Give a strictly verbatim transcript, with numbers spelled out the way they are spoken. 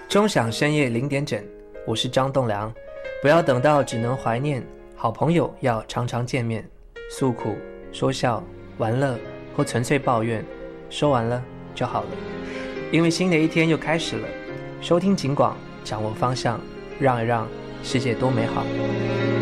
钟响深夜零点整，我是张栋梁。不要等到只能怀念，好朋友要常常见面，诉苦、说笑、玩乐或纯粹抱怨，说完了就好了。因为新的一天又开始了，收听警广，掌握方向，让一让，世界多美好。